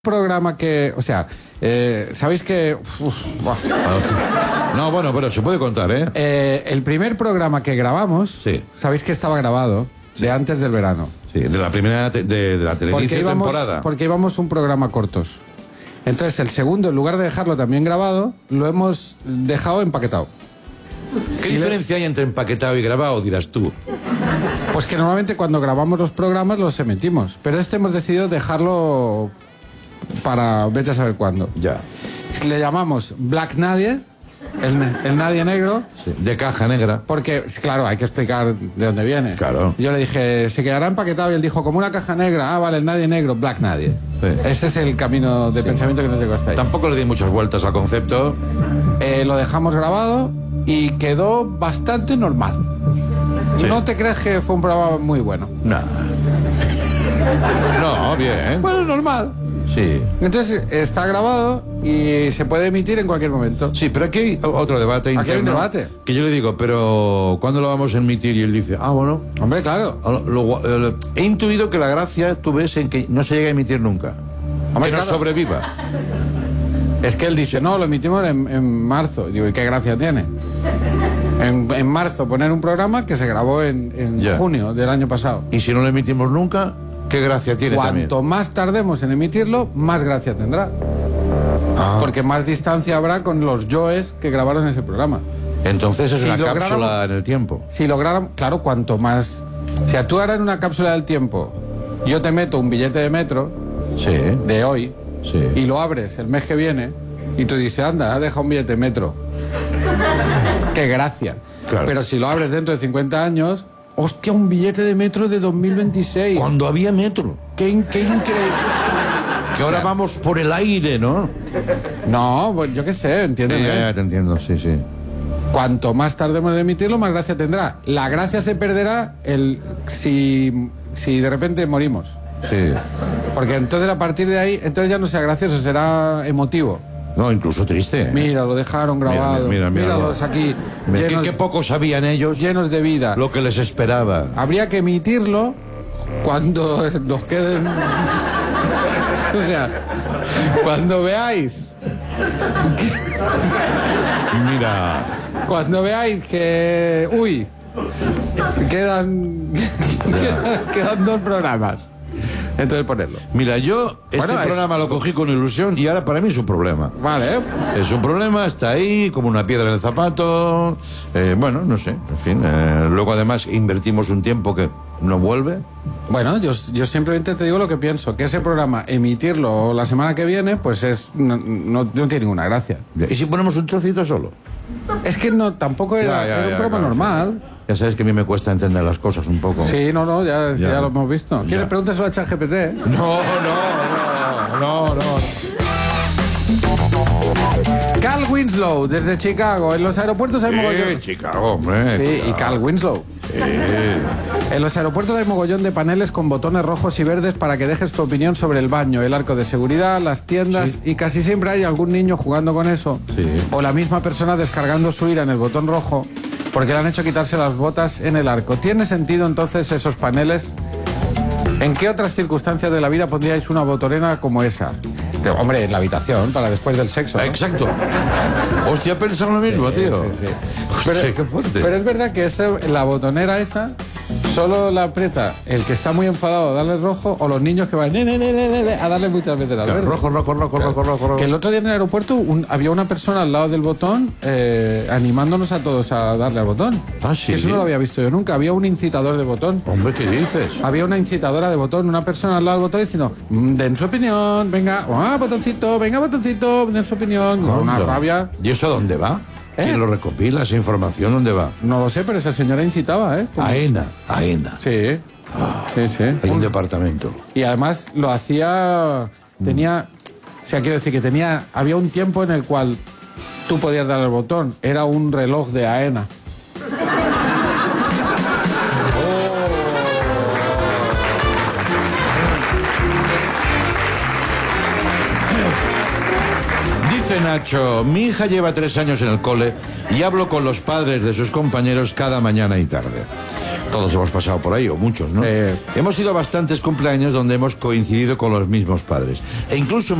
Programa que, o sea, sabéis que... No, bueno, pero se puede contar, ¿eh? El primer programa que grabamos, sí, sabéis que estaba grabado, sí, de antes del verano. Sí, de la primera de la televisión temporada. Porque íbamos un programa cortos. Entonces el segundo, en lugar de dejarlo también grabado, lo hemos dejado empaquetado. ¿Qué diferencia hay entre empaquetado y grabado, dirás tú? Pues que normalmente cuando grabamos los programas los emitimos, pero este hemos decidido dejarlo para vete a saber cuándo. Ya. Le llamamos Black Nadie, el Nadie Negro. Sí, de caja negra. Porque, claro, hay que explicar de dónde viene. Claro. Yo le dije, se quedará empaquetado, y él dijo, como una caja negra. Ah, vale, el Nadie Negro, Black Nadie. Sí. Ese es el camino de pensamiento que nos llegó hasta ahí. Tampoco le di muchas vueltas al concepto. Lo dejamos grabado y quedó bastante normal. Sí. No te crees que fue un programa muy bueno. No. No, bien. Bueno, normal. Sí. Entonces está grabado y se puede emitir en cualquier momento. Sí, pero aquí hay otro debate interno. Aquí hay un debate. Que yo le digo, pero ¿cuándo lo vamos a emitir? Y él dice, bueno. Hombre, claro. He intuido que la gracia, tú ves, en que no se llega a emitir nunca. Hombre, que no sobreviva. Es que él dice, no, lo emitimos en marzo. Digo, ¿y qué gracia tiene? En marzo poner un programa que se grabó en junio del año pasado. ¿Y si no lo emitimos nunca? ¿Qué gracia tiene también? Cuanto más tardemos en emitirlo, más gracia tendrá. Porque más distancia habrá con los yoes que grabaron ese programa. Entonces es una cápsula en el tiempo. Si lográramos, claro, cuanto más... O sea, tú ahora en una cápsula del tiempo, yo te meto un billete de metro, sí, de hoy, sí, y lo abres el mes que viene, y tú dices, anda, ha dejado un billete de metro. ¡Qué gracia! Claro. Pero si lo abres dentro de 50 años... ¡Hostia, un billete de metro de 2026! Cuando había metro. ¡Qué increíble! Que ahora vamos por el aire, ¿no? No, pues yo qué sé, entiéndeme. Ya, te entiendo, sí, sí. Cuanto más tardemos en emitirlo, más gracia tendrá. La gracia se perderá si de repente morimos. Sí. Porque entonces a partir de ahí, entonces ya no será gracioso, será emotivo. No, incluso triste. Mira, lo dejaron grabado. Míralos aquí. Qué poco sabían ellos. Llenos de vida. Lo que les esperaba. Habría que emitirlo cuando nos queden... O sea, cuando veáis... Mira... Cuando veáis que... Uy, quedan 2 programas. Entonces ponerlo. Mira, yo programa lo cogí con ilusión y ahora para mí es un problema. Vale. Es un problema, está ahí como una piedra en el zapato. Bueno, no sé, en fin. Luego además invertimos un tiempo que no vuelve. Bueno, yo simplemente te digo lo que pienso, que ese programa, emitirlo la semana que viene, pues no tiene ninguna gracia. ¿Y si ponemos un trocito solo? Es que no, tampoco era un programa normal. Ya sabes que a mí me cuesta entender las cosas un poco. Sí, ya lo hemos visto. ¿Quieres pregúntaselo a ChatGPT? No. Carl Winslow, desde Chicago. En los aeropuertos hay mogollón... Chicago, hombre. Sí, claro. Y Carl Winslow. Sí. En los aeropuertos hay mogollón de paneles con botones rojos y verdes para que dejes tu opinión sobre el baño, el arco de seguridad, las tiendas, y casi siempre hay algún niño jugando con eso. Sí. O la misma persona descargando su ira en el botón rojo porque le han hecho quitarse las botas en el arco. ¿Tiene sentido entonces esos paneles? ¿En qué otras circunstancias de la vida pondríais una botonera como esa? Hombre, en la habitación, para después del sexo, ¿no? Exacto. Hostia, pensado lo mismo, tío. Sí. Hostia, qué fuerte. Pero es verdad que la botonera esa solo la aprieta el que está muy enfadado a darle rojo, o los niños que van a darle muchas veces al verde. Rojo. Que el otro día en el aeropuerto había una persona al lado del botón animándonos a todos a darle al botón. Ah, sí. Eso no lo había visto yo nunca. Había un incitador de botón. Hombre, ¿qué dices? Había una incitadora de botón, una persona al lado del botón diciendo, den su opinión, venga, botoncito, den su opinión. Con una rabia. ¿Y eso dónde va? ¿Quién lo recopila, esa información? ¿Dónde va? No lo sé, pero esa señora incitaba, ¿eh? AENA. Sí. Sí. Hay un departamento. Y además lo hacía... Tenía... O sea, quiero decir que había un tiempo en el cual tú podías dar el botón. Era un reloj de AENA. Dice Nacho, mi hija lleva 3 años en el cole y hablo con los padres de sus compañeros cada mañana y tarde. Todos hemos pasado por ahí, o muchos, ¿no? Hemos ido a bastantes cumpleaños donde hemos coincidido con los mismos padres. E incluso